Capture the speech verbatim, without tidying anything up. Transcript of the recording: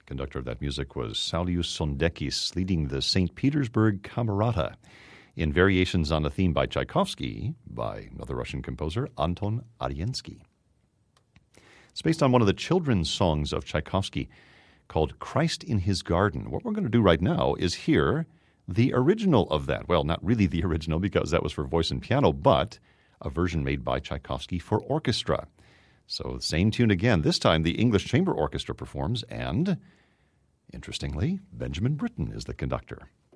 Conductor of that music was Saulius Sondekis, leading the Saint Petersburg Camerata in variations on a theme by Tchaikovsky by another Russian composer, Anton Ariensky. It's based on one of the children's songs of Tchaikovsky called Christ in His Garden. What we're going to do right now is hear the original of that. Well, not really the original because that was for voice and piano, but a version made by Tchaikovsky for orchestra. So same tune again. This time the English Chamber Orchestra performs, and interestingly, Benjamin Britten is the conductor.